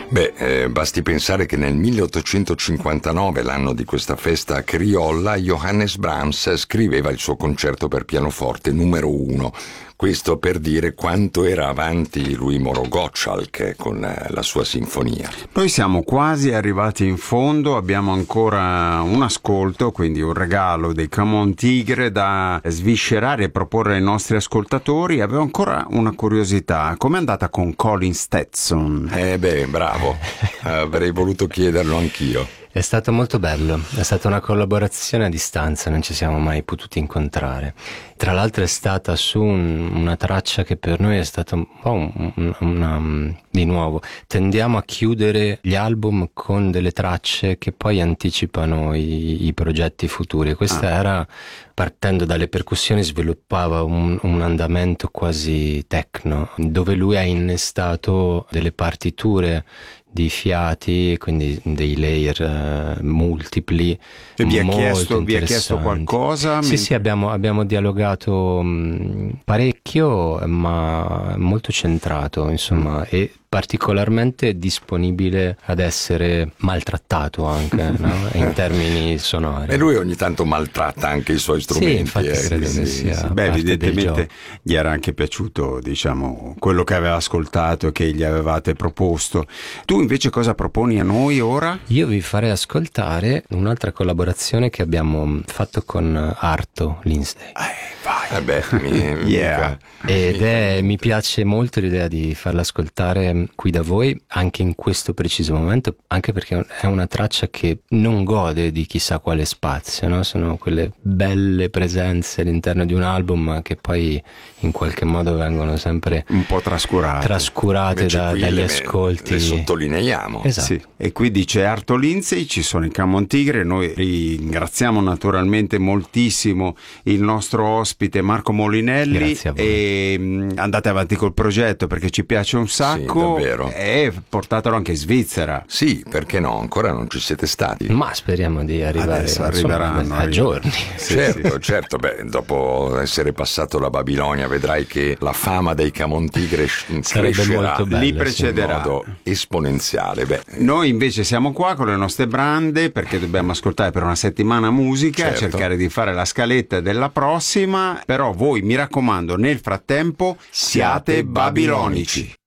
Basti pensare che nel 1859, l'anno di questa festa criolla, Johannes Brahms scriveva il suo concerto per pianoforte numero 1. Questo per dire quanto era avanti lui Moro Gottschalk con la sua sinfonia. Noi siamo quasi arrivati in fondo, abbiamo ancora un ascolto, quindi un regalo dei Camon Tigre da sviscerare e proporre ai nostri ascoltatori. Avevo ancora una curiosità: com'è andata con Colin Stetson? Bravo, avrei voluto chiederlo anch'io. È stato molto bello, è stata una collaborazione a distanza, non ci siamo mai potuti incontrare. Tra l'altro è stata su una traccia che per noi è stata un po' di nuovo, tendiamo a chiudere gli album con delle tracce che poi anticipano i progetti futuri. Questa era, partendo dalle percussioni, sviluppava un andamento quasi techno, dove lui ha innestato delle partiture di fiati, quindi dei layer multipli. E vi ha chiesto qualcosa? Sì, abbiamo dialogato parecchio, ma molto centrato, insomma, e particolarmente disponibile ad essere maltrattato anche, no? In termini sonori. E lui ogni tanto maltratta anche i suoi strumenti. Sì, infatti credo che sia evidentemente gli era anche piaciuto, diciamo, quello che aveva ascoltato e che gli avevate proposto. Tu invece cosa proponi a noi ora? Io vi farei ascoltare un'altra collaborazione che abbiamo fatto con Arto Lindsay. Mi piace molto l'idea di farla ascoltare qui da voi anche in questo preciso momento, anche perché è una traccia che non gode di chissà quale spazio, no? Sono quelle belle presenze all'interno di un album che poi in qualche modo vengono sempre un po' trascurate dagli ascolti. Le sottolineiamo. Esatto. Sì. E qui dice Arto Lindsay, ci sono i Camon Tigre. Noi ringraziamo naturalmente moltissimo il nostro ospite Marco Molinelli. Grazie a voi. E andate avanti col progetto perché ci piace un sacco. Sì, davvero. E portatelo anche in Svizzera. Sì, perché no? Ancora non ci siete stati. Ma speriamo di arrivare. Adesso arriveranno a giorni. Certo, dopo essere passato la Babilonia vedrai che la fama dei Camon Tigre crescerà, molto bello, li precederà in modo esponenziale. Noi invece siamo qua con le nostre brande perché dobbiamo ascoltare per una settimana musica, cercare di fare la scaletta della prossima, però voi mi raccomando nel frattempo siate babilonici.